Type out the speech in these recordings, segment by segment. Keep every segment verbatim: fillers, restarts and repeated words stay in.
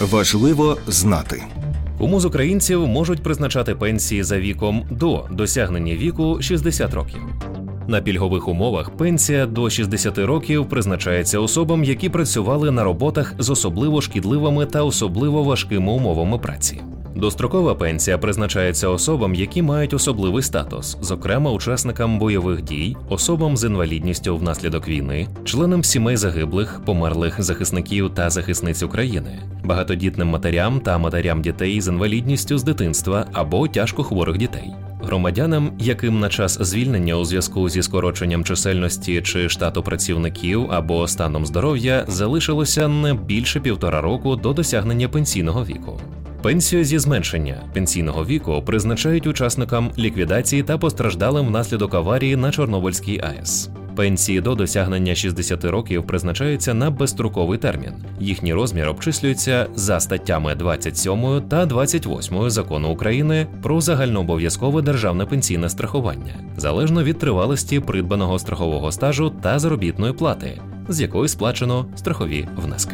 Важливо знати. Кому з українців можуть призначати пенсії за віком до досягнення віку шістдесят років. На пільгових умовах пенсія до шістдесяти років призначається особам, які працювали на роботах з особливо шкідливими та особливо важкими умовами праці. Дострокова пенсія призначається особам, які мають особливий статус, зокрема учасникам бойових дій, особам з інвалідністю внаслідок війни, членам сімей загиблих, померлих захисників та захисниць України, багатодітним матерям та матерям дітей з інвалідністю з дитинства або тяжко хворих дітей. Громадянам, яким на час звільнення у зв'язку зі скороченням чисельності чи штату працівників або станом здоров'я залишилося не більше півтора року до досягнення пенсійного віку. Пенсію зі зменшення пенсійного віку призначають учасникам ліквідації та постраждалим внаслідок аварії на Чорнобильській АЕС. Пенсії до досягнення шістдесяти років призначаються на безстроковий термін. Їхній розмір обчислюється за статтями двадцять сьомою та двадцять восьмою Закону України про загальнообов'язкове державне пенсійне страхування, залежно від тривалості придбаного страхового стажу та заробітної плати, з якої сплачено страхові внески.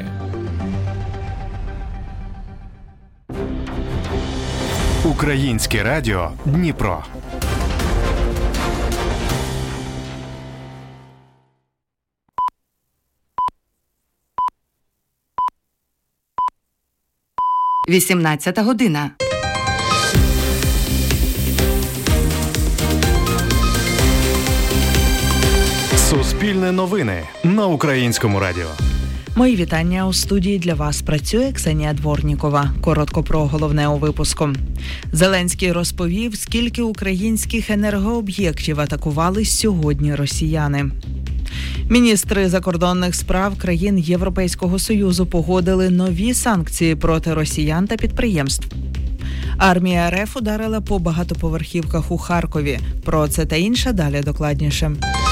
Українське радіо Дніпро. вісімнадцята година. Суспільне новини на Українському радіо. Мої вітання. У студії для вас працює Ксенія Дворнікова. Коротко про головне у випуску. Зеленський розповів, скільки українських енергооб'єктів атакували сьогодні росіяни. Міністри закордонних справ країн Європейського Союзу погодили нові санкції проти росіян та підприємств. Армія РФ ударила по багатоповерхівках у Харкові. Про це та інше далі докладніше.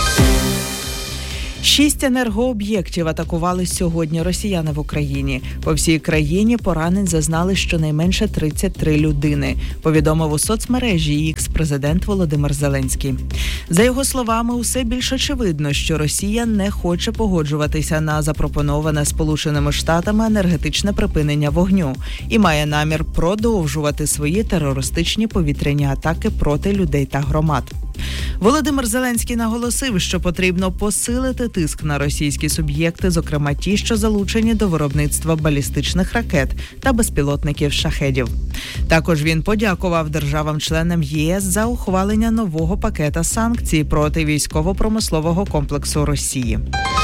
Шість енергооб'єктів атакували сьогодні росіяни в Україні. По всій країні поранень зазнали щонайменше тридцять три людини, повідомив у соцмережі Ікс президент Володимир Зеленський. За його словами, усе більш очевидно, що Росія не хоче погоджуватися на запропоноване Сполученими Штатами енергетичне припинення вогню і має намір продовжувати свої терористичні повітряні атаки проти людей та громад. Володимир Зеленський наголосив, що потрібно посилити тиск на російські суб'єкти, зокрема ті, що залучені до виробництва балістичних ракет та безпілотників «Шахедів». Також він подякував державам-членам ЄС за ухвалення нового пакета санкцій проти військово-промислового комплексу Росії.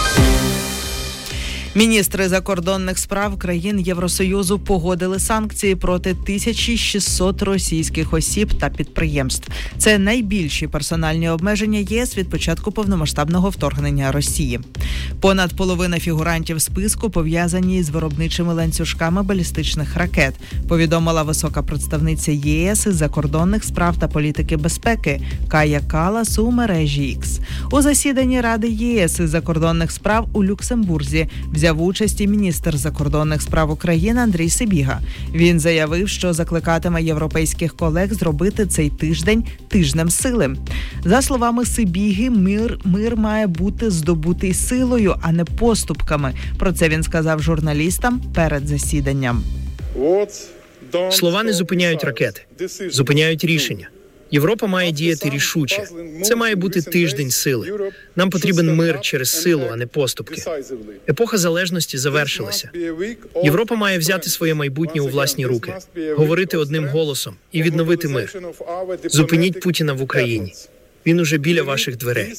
Міністри закордонних справ країн Євросоюзу погодили санкції проти тисячі шістсот російських осіб та підприємств. Це найбільші персональні обмеження ЄС від початку повномасштабного вторгнення Росії. Понад половина фігурантів списку пов'язані з виробничими ланцюжками балістичних ракет, повідомила висока представниця ЄС із закордонних справ та політики безпеки Кая Калас у мережі Ікс. У засіданні Ради ЄС із закордонних справ у Люксембурзі взяв участь і міністр закордонних справ України Андрій Сибіга. Він заявив, що закликатиме європейських колег зробити цей тиждень тижнем сили. За словами Сибіги, мир, мир має бути здобутий силою, а не поступками. Про це він сказав журналістам перед засіданням. Слова не зупиняють ракети, зупиняють рішення. Європа має діяти рішуче. Це має бути тиждень сили. Нам потрібен мир через силу, а не поступки. Епоха залежності завершилася. Європа має взяти своє майбутнє у власні руки, говорити одним голосом і відновити мир. Зупиніть Путіна в Україні. Він уже біля ваших дверей.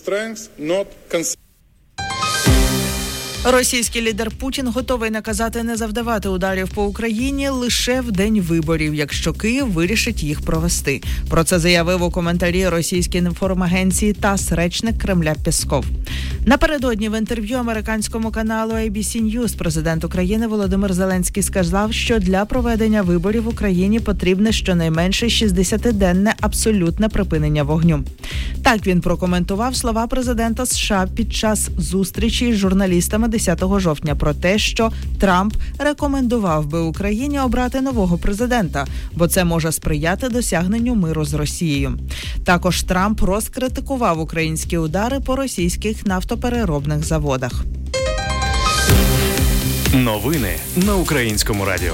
Російський лідер Путін готовий наказати не завдавати ударів по Україні лише в день виборів, якщо Київ вирішить їх провести. Про це заявив у коментарі російській інформагенції ТАСС речник Кремля Пєсков. Напередодні в інтерв'ю американському каналу ей бі сі News президент України Володимир Зеленський сказав, що для проведення виборів в Україні потрібне щонайменше шістдесятиденне абсолютне припинення вогню. Так він прокоментував слова президента США під час зустрічі з журналістами десятого жовтня про те, що Трамп рекомендував би Україні обрати нового президента, бо це може сприяти досягненню миру з Росією. Також Трамп розкритикував українські удари по російських нафтопереробних заводах. Новини на Українському радіо.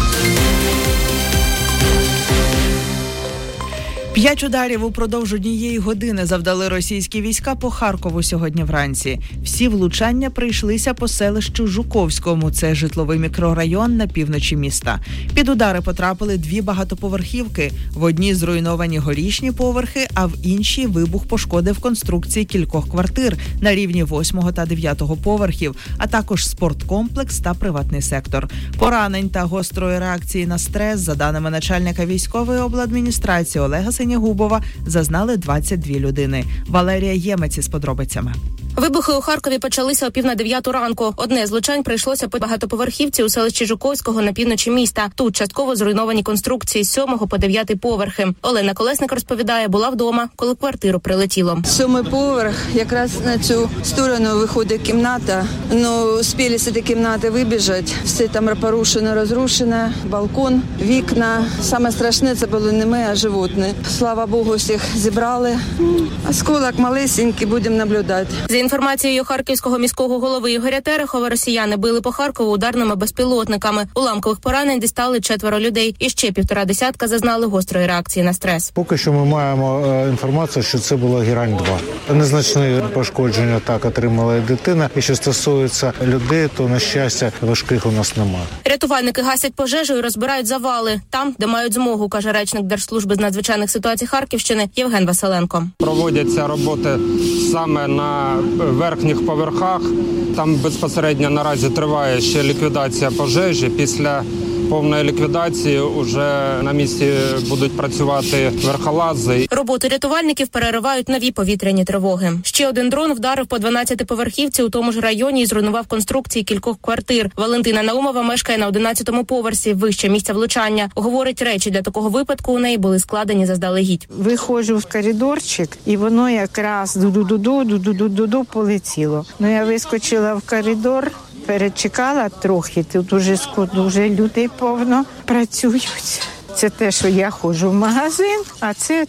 П'ять ударів упродовж однієї години завдали російські війська по Харкову сьогодні вранці. Всі влучання прийшлися по селищу Жуковському. Це житловий мікрорайон на півночі міста. Під удари потрапили дві багатоповерхівки. В одній зруйновані горішні поверхи, а в іншій вибух пошкодив конструкції кількох квартир на рівні восьмого та дев'ятого поверхів, а також спорткомплекс та приватний сектор. Поранень та гострої реакції на стрес, за даними начальника військової обладміністрації Олега Синягубова, зазнали двадцять дві людини. Валерія Ємець із подробицями. Вибухи у Харкові почалися о пів на дев'яту ранку. Одне з влучань прийшлося по багатоповерхівці у селищі Жуковського на півночі міста. Тут частково зруйновані конструкції з сьомого по дев'ятий поверхи. Олена Колесник розповідає, була вдома, коли в квартиру прилетіло. Сьомий поверх, якраз на цю сторону виходить кімната. Ну, успіли з цієї кімнати вибіжати. Все там порушено, розрушено. Балкон, вікна. Саме страшне це було не ми, а животні. Слава Богу, всіх зібрали. Осколок малесенький, будемо наблюдати. За інформацією харківського міського голови Ігоря Терехова, росіяни били по Харкову ударними безпілотниками. Уламкових поранень дістали четверо людей. І ще півтора десятка зазнали гострої реакції на стрес. Поки що ми маємо е, інформацію, що це була Герань два. Незначні пошкодження так отримала дитина. І що стосується людей, то, на щастя, важких у нас немає. Рятувальники гасять пожежу і розбирають завали. Там, де мають змогу, каже речник Держслужби з надзвичайних ситуацій Харківщини Євген Василенко. Проводяться роботи саме на верхніх поверхах. Там безпосередньо наразі триває ще ліквідація пожежі. Після повної ліквідації вже на місці будуть працювати верхолази. Роботу рятувальників переривають нові повітряні тривоги. Ще один дрон вдарив по дванадцятиповерхівці у тому ж районі і зруйнував конструкції кількох квартир. Валентина Наумова мешкає на одинадцятому поверсі, вище місця влучання. Говорить, речі для такого випадку у неї були складені заздалегідь. Виходжу в коридорчик, і воно якраз ду-ду-ду-ду, ду-ду-ду-ду полетіло. Ну, я вискочила в коридор, перечекала трохи, тут уже дуже людей повно працюють. Це те, що я ходжу в магазин, а це